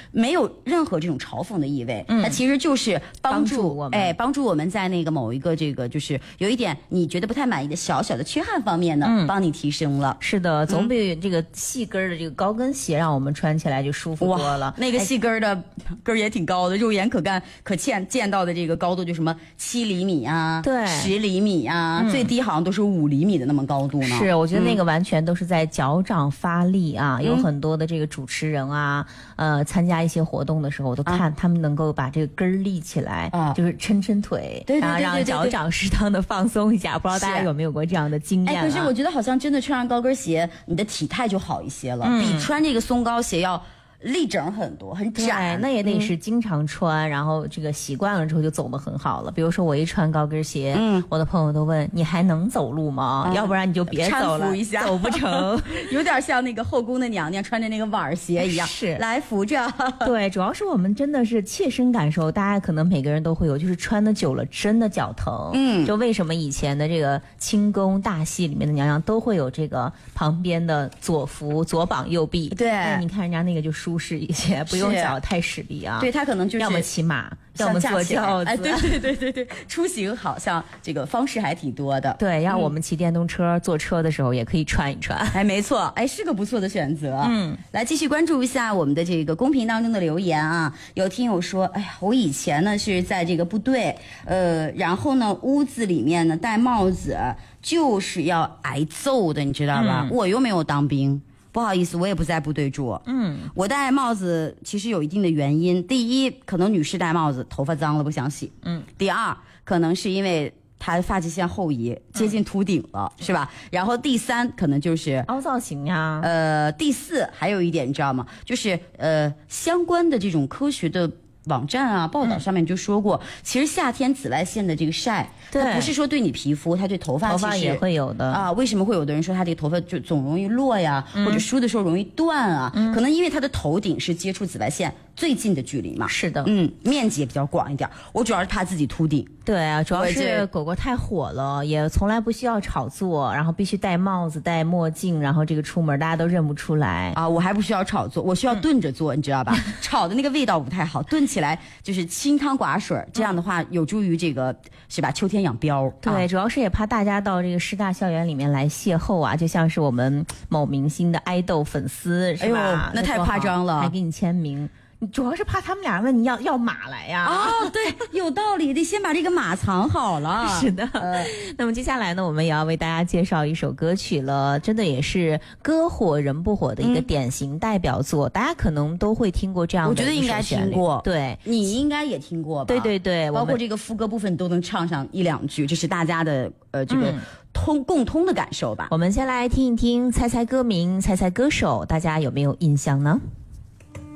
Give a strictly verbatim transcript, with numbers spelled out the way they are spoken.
没有任何这种嘲讽的意味，嗯，它其实就是帮助, 帮助我们，哎，帮助我们在那个某一个这个就是有一点你觉得不太满意的小小的缺憾方面呢，嗯、帮你提升了。 是的，总比这个细跟的这个高跟鞋让我们穿起来就舒服多了。 那个细跟的跟也挺高的，肉眼可干可见见到的这个高度就什么七厘米啊， 对， 十厘米啊、嗯，最低好像都是五厘米的那么高度呢。 是，我觉得那个完全都是在脚掌发力啊，嗯、有很多的这个主持人啊，呃，参加一些活动的时候，我都看他们能够把这个根儿立起来，啊、就是抻抻腿， 对对对对对对， 然后让脚掌适当的放松一下。不知道大家有没有过这样的经验、啊？ 哎，可是我觉得好像真的穿上高跟鞋，你的体态就好一些了，嗯、比穿这个松高鞋要立整很多，很窄。 那也得是经常穿、嗯、然后这个习惯了之后就走得很好了。比如说我一穿高跟鞋，嗯，我的朋友都问你还能走路吗、嗯、要不然你就别走了， 搀扶一下走不成有点像那个后宫的娘娘穿着那个碗鞋一样， 是来扶着对，主要是我们真的是切身感受，大家可能每个人都会有，就是穿的久了真的脚疼。嗯，就为什么以前的这个清宫大戏里面的娘娘都会有这个旁边的左扶左膀右臂， 对， 你看人家那个就舒适一些，不用脚太使力啊。 对，他可能就是要么骑马，要么坐轿子。 哎，对对对对对，出行好像这个方式还挺多的。 对，让我们骑电动车、嗯、坐车的时候也可以穿一穿。 哎，没错，哎，是个不错的选择。嗯，来继续关注一下我们的这个公屏当中的留言啊。有听友说，哎呀，我以前呢是在这个部队，呃，然后呢屋子里面呢戴帽子就是要挨揍的，你知道吧？嗯、我又没有当兵。不好意思，我也不在部队住。嗯，我戴帽子其实有一定的原因。第一，可能女士戴帽子头发脏了不想洗。嗯。第二，可能是因为她发际线后移，接近秃顶了，嗯、是吧？然后第三，可能就是凹造型呀。 呃，第四，还有一点你知道吗？就是呃，相关的这种科学的网站啊、报道上面就说过，嗯、其实夏天紫外线的这个晒，它不是说对你皮肤，它对头发头发也会有的啊。为什么会有的人说他这个头发就总容易落呀，嗯、或者梳的时候容易断啊？嗯、可能因为他的头顶是接触紫外线最近的距离嘛。 是的， 嗯，面积也比较广一点。我主要是怕自己秃顶。 对啊，主要是狗狗太火了，也从来不需要炒作，然后必须戴帽子、戴墨镜，然后这个出门大家都认不出来啊。我还不需要炒作，我需要炖着做，嗯、你知道吧？炒的那个味道不太好，炖起来就是清汤寡水，这样的话有助于这个是吧？秋天养膘。 对， 啊、 主要是也怕大家到这个师大校园里面来邂逅啊，就像是我们某明星的爱豆粉丝，是吧？ 哎呦，那太夸张了， 还给你签名。你主要是怕他们俩问你要要马来呀。 哦，对，有道理，得先把这个马藏好了。 是的。呃、那么接下来呢，我们也要为大家介绍一首歌曲了，真的也是歌火人不火的一个典型代表作，嗯、大家可能都会听过这样的一首旋律。 我觉得应该听过， 对， 你应该也听过吧？ 对对对， 包括这个副歌部分都能唱上一两句，这是大家的呃这个通、嗯、共通的感受吧。 我们先来听一听，猜猜歌名，猜猜歌手，大家有没有印象呢？